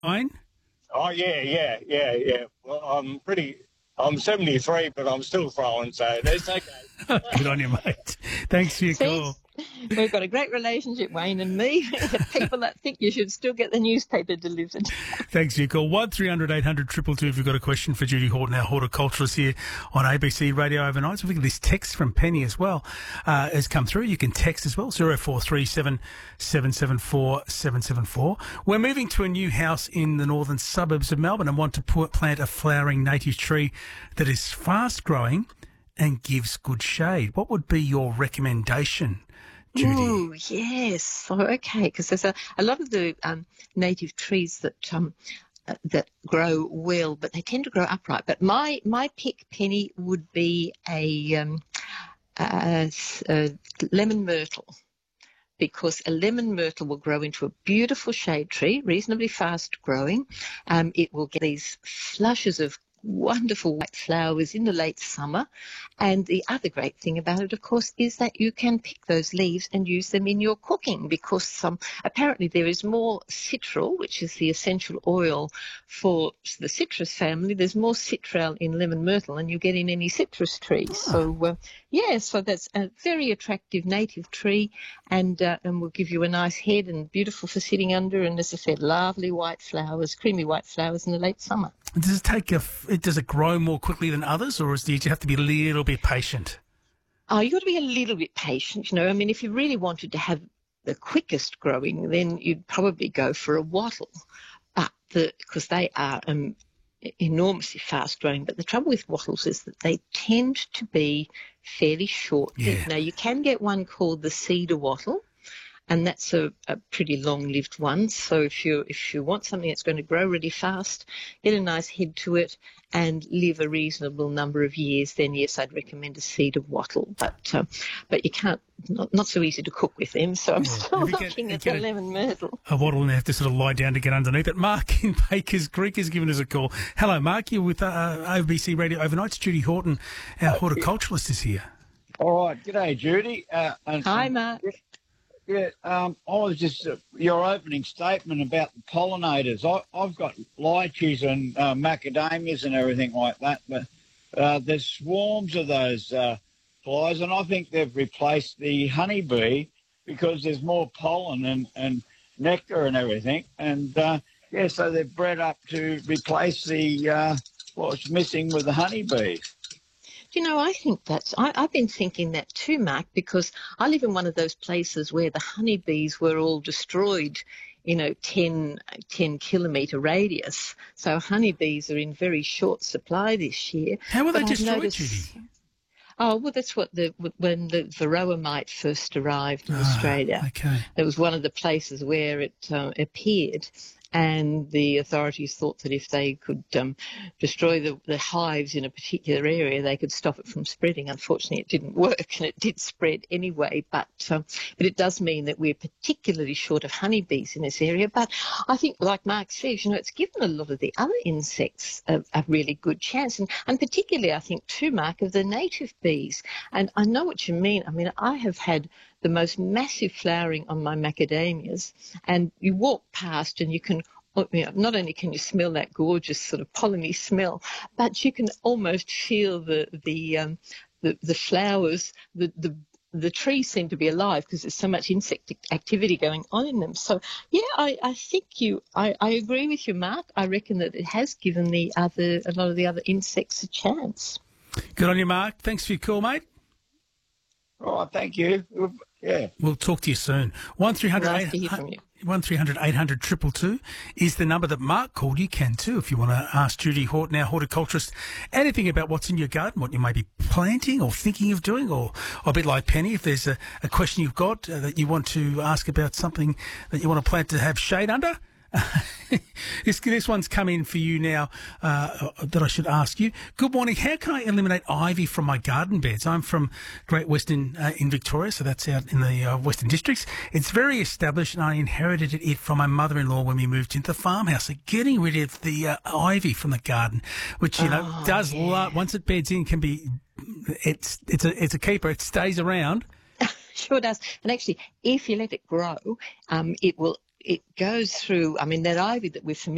Fine. Oh, yeah. Well, I'm 73, but I'm still throwing, so that's okay. Good on you, mate. Thanks for your call. We've got a great relationship, Wayne and me. People that think you should still get the newspaper delivered. Thanks for your call. 1300 800 222 if you've got a question for Judy Horton, our horticulturalist here on ABC Radio Overnight. So we get this text from Penny as well has come through. You can text as well, 0437 774 774. We're moving to a new house in the northern suburbs of Melbourne and want to plant a flowering native tree that is fast growing and gives good shade. What would be your recommendation, Judy? Oh, yes. So, okay, because there's a lot of the native trees that grow well, but they tend to grow upright. But my pick, Penny, would be a lemon myrtle, because a lemon myrtle will grow into a beautiful shade tree, reasonably fast growing. It will get these flushes of wonderful white flowers in the late summer. And the other great thing about it, of course, is that you can pick those leaves and use them in your cooking, because apparently there is more citral, which is the essential oil for the citrus family. There's more citral in lemon myrtle than you get in any citrus tree. So, so that's a very attractive native tree, and will give you a nice head and beautiful for sitting under. And as I said, lovely white flowers, creamy white flowers in the late summer. Does it grow more quickly than others, or do you have to be a little bit patient? Oh, you've got to be a little bit patient, I mean, if you really wanted to have the quickest growing, then you'd probably go for a wattle, because they are enormously fast growing. But the trouble with wattles is that they tend to be fairly short. Yeah. Now, you can get one called the cedar wattle, and that's a pretty long-lived one. So if you want something that's going to grow really fast, get a nice head to it, and live a reasonable number of years, then yes, I'd recommend a cedar wattle. But you can't, not so easy to cook with them. So I'm still looking at the lemon myrtle. A wattle, and they have to sort of lie down to get underneath it. Mark in Bakers Creek has given us a call. Hello, Mark. You're with ABC Radio Overnight. Judy Horton, our horticulturalist, is here. All right. G'day, Judy. Hi, Mark. Yeah, I was just your opening statement about the pollinators. I've got lychees and macadamias and everything like that, but there's swarms of those flies, and I think they've replaced the honeybee because there's more pollen and nectar and everything. And so they've bred up to replace the what's missing with the honeybees. I think I've been thinking that too, Mark, because I live in one of those places where the honeybees were all destroyed, 10 kilometre radius. So honeybees are in very short supply this year. How were they destroyed, Judy? Oh, well, that's when the varroa mite first arrived in Australia. Okay. It was one of the places where it appeared. And the authorities thought that if they could destroy the hives in a particular area, they could stop it from spreading. Unfortunately, it didn't work, and it did spread anyway. But it does mean that we're particularly short of honeybees in this area. But I think, like Mark says, it's given a lot of the other insects a really good chance. And particularly, I think, too, Mark, of the native bees. And I know what you mean. I mean, I have had the most massive flowering on my macadamias, and you walk past and you can, not only can you smell that gorgeous sort of polleny smell, but you can almost feel the flowers, the trees seem to be alive because there's so much insect activity going on in them. So, yeah, I think I agree with you, Mark. I reckon that it has given a lot of the other insects a chance. Good on you, Mark. Thanks for your call, mate. All right, thank you. Yeah. We'll talk to you soon. 1300 Nice to hear from you. 1300 800 222 is the number that Mark called. You can too if you want to ask Judy Horton, our horticulturist, anything about what's in your garden, what you may be planting or thinking of doing, or a bit like Penny, if there's a question you've got that you want to ask about something that you want to plant to have shade under. This one's come in for you now that I should ask you. Good morning. How can I eliminate ivy from my garden beds? I'm from Great Western in Victoria, so that's out in the Western Districts. It's very established, and I inherited it from my mother-in-law when we moved into the farmhouse. So getting rid of the ivy from the garden, which does once it beds in, can be it's a keeper. It stays around. Sure does. And actually, if you let it grow, it goes through, that ivy that we're familiar